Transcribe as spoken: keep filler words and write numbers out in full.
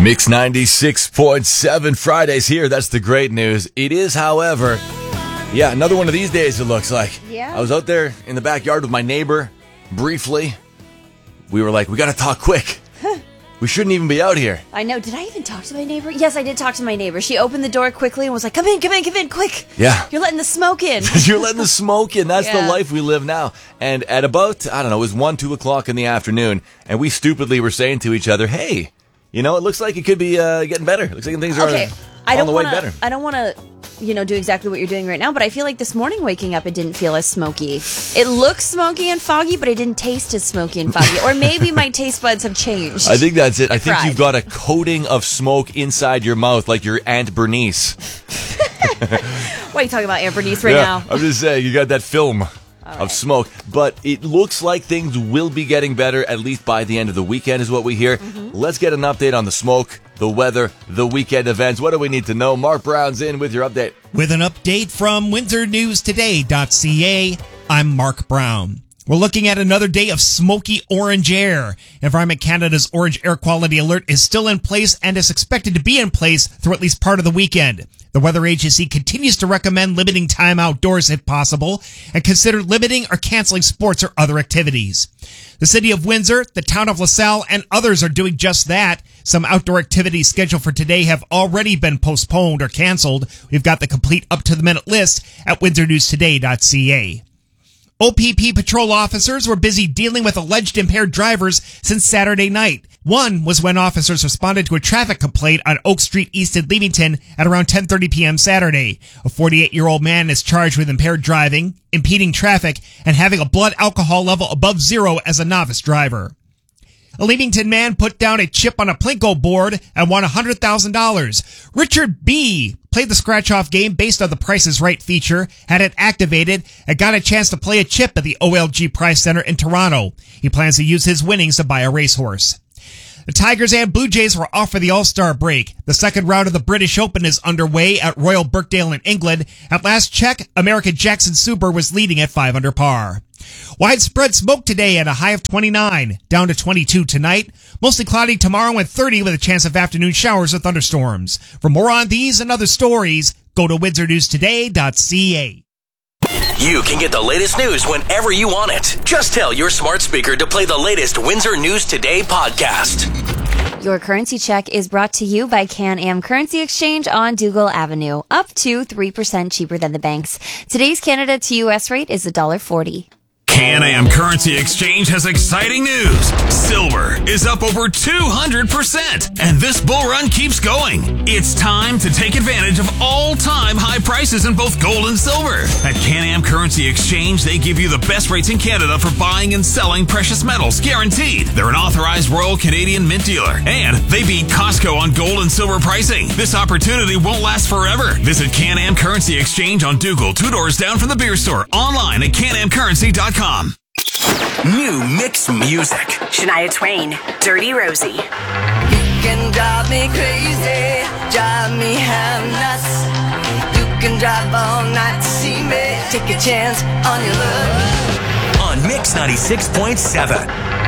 Mix ninety-six point seven Fridays here. That's the great news. It is, however, yeah, another one of these days it looks like. Yeah. I was out there in the backyard with my neighbor briefly. We were like, we got to talk quick. We shouldn't even be out here. I know. Did I even talk to my neighbor? Yes, I did talk to my neighbor. She opened the door quickly and was like, come in, come in, come in, quick. Yeah. You're letting the smoke in. You're letting the smoke in. That's Yeah. the life we live now. And at about, I don't know, it was one, two o'clock in the afternoon, and we stupidly were saying to each other, hey, you know, it looks like it could be uh, getting better. It looks like things are Okay. I on don't the way wanna, better. I don't want to, you know, do exactly what you're doing right now, but I feel like this morning waking up, it didn't feel as smoky. It looks smoky and foggy, but it didn't taste as smoky and foggy. Or maybe my taste buds have changed. I think that's it. I think fried. you've got a coating of smoke inside your mouth like your Aunt Bernice. What are you talking about, Aunt Bernice, right yeah, now? I'm just saying, you got that film of smoke. But it looks like things will be getting better, at least by the end of the weekend is what we hear. Mm-hmm. Let's get an update on the smoke, the weather, the weekend events. What do we need to know? Mark Brown's in with your update. With an update from Windsor News Today dot C A, I'm Mark Brown. We're looking at another day of smoky orange air. Environment Canada's orange air quality alert is still in place and is expected to be in place through at least part of the weekend. The weather agency continues to recommend limiting time outdoors if possible and consider limiting or canceling sports or other activities. The city of Windsor, the town of LaSalle, and others are doing just that. Some outdoor activities scheduled for today have already been postponed or canceled. We've got the complete up-to-the-minute list at Windsor News Today dot C A. O P P patrol officers were busy dealing with alleged impaired drivers since Saturday night. One was when officers responded to a traffic complaint on Oak Street East in Leamington at around ten thirty p.m. Saturday. A forty-eight-year-old man is charged with impaired driving, impeding traffic, and having a blood alcohol level above zero as a novice driver. A Leamington man put down a chip on a Plinko board and won one hundred thousand dollars. Richard B. played the scratch-off game based on the Price is Right feature, had it activated, and got a chance to play a chip at the O L G Prize Center in Toronto. He plans to use his winnings to buy a racehorse. The Tigers and Blue Jays were off for the All-Star break. The second round of the British Open is underway at Royal Birkdale in England. At last check, American Jackson Suber was leading at five under par. Widespread smoke today at a high of twenty-nine, down to twenty-two tonight. Mostly cloudy tomorrow and thirty with a chance of afternoon showers or thunderstorms. For more on these and other stories, go to Windsor News Today dot C A. You can get the latest news whenever you want it. Just tell your smart speaker to play the latest Windsor News Today podcast. Your currency check is brought to you by Can-Am Currency Exchange on Dougal Avenue, up to three percent cheaper than the banks. Today's Canada to U S rate is one dollar forty. Can-Am Currency Exchange has exciting news. Silver is up over two hundred percent, and this bull run keeps going. It's time to take advantage of all-time high prices in both gold and silver. At Can-Am Currency Exchange, they give you the best rates in Canada for buying and selling precious metals, guaranteed. They're an authorized Royal Canadian Mint dealer, and they beat Costco on gold and silver pricing. This opportunity won't last forever. Visit Can-Am Currency Exchange on Dougal, two doors down from the beer store, online at can am currency dot com. New mix music. Shania Twain, Dirty Rosie. You can drive me crazy, drive me half nuts. You can drive all night to see me, take a chance on your love. On Mix ninety-six point seven.